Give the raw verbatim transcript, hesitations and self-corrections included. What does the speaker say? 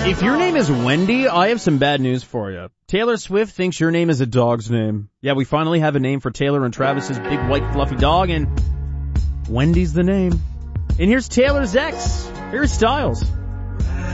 If your name is Wendy, I have some bad news for you. Taylor Swift thinks your name is a dog's name. Yeah, we finally have a name for Taylor and Travis's big white fluffy dog, and Wendy's the name. And here's Taylor's ex, Harry Styles.